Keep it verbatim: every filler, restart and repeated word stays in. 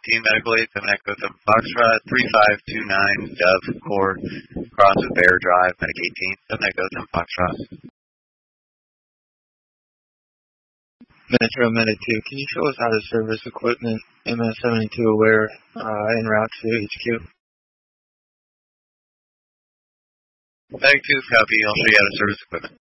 eighteen, Medical eight, seven Echo seven Foxtrot, three five two nine Dove Court, cross with Bear Drive, Medic eighteen, seven Echo seven Foxtrot. Metro Medic two, can you show us how to service equipment M S seventy-two aware uh, en route to H Q? Medic two, copy. I'll show you how to service equipment.